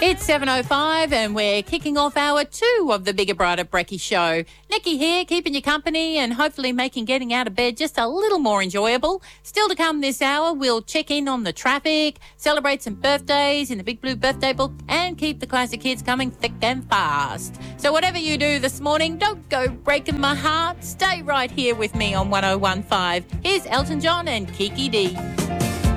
It's 7:05 and we're kicking off hour 2 of the Bigger Brighter Brekkie Show. Nikki here, keeping you company and hopefully making getting out of bed just a little more enjoyable. Still to come this hour, we'll check in on the traffic, celebrate some birthdays in the Big Blue Birthday Book and keep the classic hits coming thick and fast. So whatever you do this morning, don't go breaking my heart. Stay right here with me on 101.5. Here's Elton John and Kiki D.